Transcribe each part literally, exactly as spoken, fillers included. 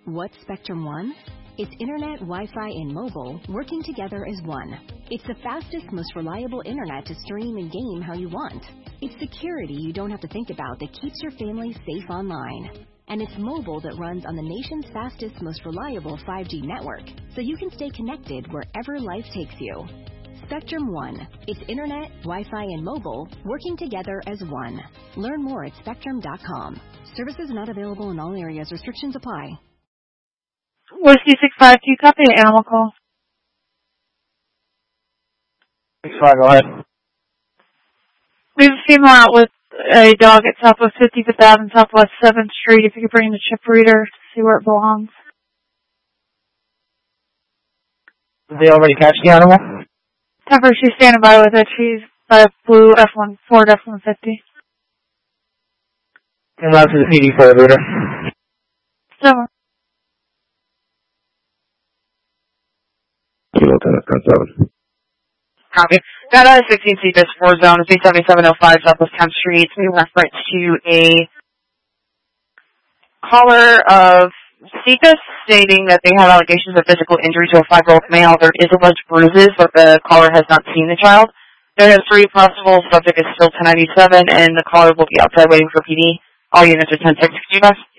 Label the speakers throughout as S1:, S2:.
S1: What's Spectrum One? It's internet, Wi-Fi, and mobile working together as one. It's the fastest, most reliable internet to stream and game how you want. It's security you don't have to think about that keeps your family safe online. And it's mobile that runs on the nation's fastest, most reliable five G network, so you can stay connected wherever life takes you. Spectrum One. It's internet, Wi-Fi, and mobile working together as one. Learn more at spectrum dot com. Services not available in all areas. Restrictions apply.
S2: Whiskey six five two, copy animal call.
S3: six five, go ahead.
S2: We have a female out with a dog at Southwest fifty-fifth Avenue, Southwest seventh Street. If you could bring the chip reader to see where it belongs.
S3: Did they already catch the animal?
S2: Temper, she's standing by with it. She's by a blue F one, Ford F one fifty.
S3: And that's the P D for the reader.
S2: Seven.
S4: Lieutenant ten seven.
S5: Copy. Got a sixteen C bus four zone, C seventy-seven oh five Southwest tenth Street. We reference to a caller of C P I S stating that they have allegations of physical injury to a five-year-old male. There is alleged bruises, but the caller has not seen the child. There is three possible. Subject is still ten ninety-seven, and the caller will be outside waiting for P D. All units are ten six. Could you guys?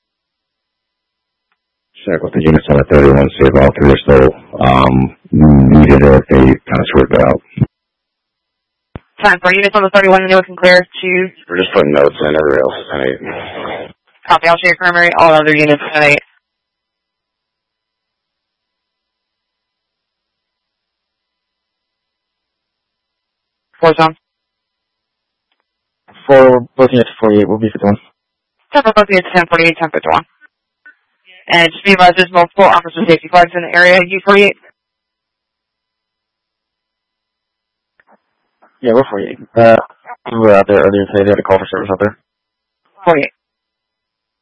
S4: Check with the units on the thirty-one, see if all three are still um, needed or if they kind of swerved out.
S5: Time for units on the thirty-one, you know it can clear to...
S4: We're just putting notes in, everybody else is ten eight.
S5: Copy, I'll show you primary, all other units ten eight. Four zone.
S3: For both units forty-eight, we'll be fifty-one.
S5: Ten for both units, ten forty-eight, ten fifty-one. And just be advised, there's multiple officer safety flags in the area. U forty-eight.
S3: Yeah, we're forty-eight. Uh, we were out there earlier today. They had a call for service out there.
S5: forty-eight.